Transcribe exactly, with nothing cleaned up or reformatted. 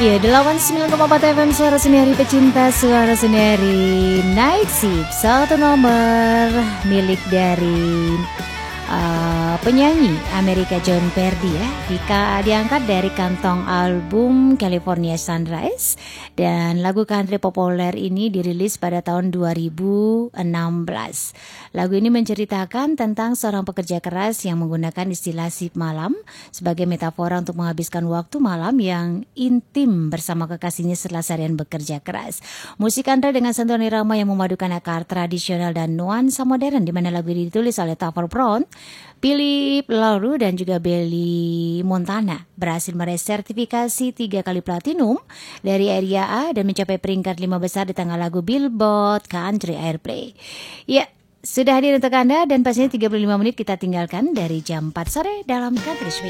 Ya, delapan puluh sembilan koma empat F M Suara Sendiri, pecinta Suara Sendiri. Night Shift, satu nomor milik dari uh, penyanyi Amerika Jon Perdi ya. Dika, diangkat dari kantong album California Sunrise. Dan lagu country populer ini dirilis pada tahun dua ribu enam belas. Lagu ini menceritakan tentang seorang pekerja keras yang menggunakan istilah shift malam sebagai metafora untuk menghabiskan waktu malam yang intim bersama kekasihnya setelah seharian bekerja keras. Musik country dengan sentuhan irama yang memadukan akar tradisional dan nuansa modern, di mana lagu ini ditulis oleh Topher Brown, Philip Lauru dan juga Billy Montana, berhasil meraih sertifikasi tiga kali platinum dari area A dan mencapai peringkat lima besar di tangga lagu Billboard Country Airplay. Ya, sudah hadir untuk Anda dan pastinya tiga puluh lima menit kita tinggalkan dari jam empat sore dalam Country Swing.